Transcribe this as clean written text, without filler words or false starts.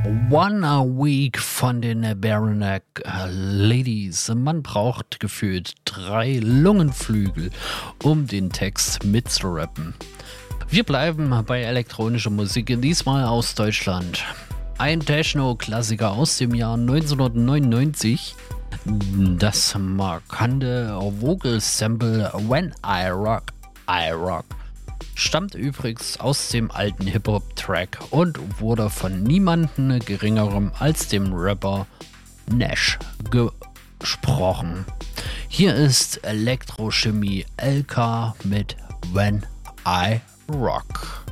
One a Week von den Bareneck Ladies. Man braucht gefühlt 3 Lungenflügel, um den Text mitzurappen. Wir bleiben bei elektronischer Musik, diesmal aus Deutschland. Ein Techno-Klassiker aus dem Jahr 1999. Das markante Vocal-Sample When I Rock, I Rock stammt übrigens aus dem alten Hip-Hop-Track und wurde von niemandem geringerem als dem Rapper Nash gesprochen. Hier ist Elektrochemie LK mit When I Rock.